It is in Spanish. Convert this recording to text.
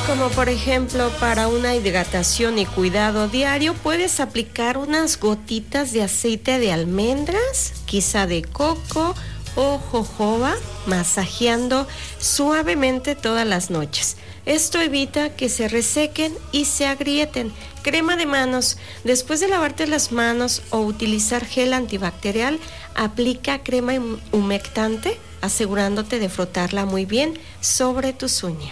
Como por ejemplo, para una hidratación y cuidado diario, puedes aplicar unas gotitas de aceite de almendras, quizá de coco o jojoba, masajeando suavemente todas las noches. Esto evita que se resequen y se agrieten. Crema de manos. Después de lavarte las manos o utilizar gel antibacterial, aplica crema humectante, asegurándote de frotarla muy bien sobre tus uñas.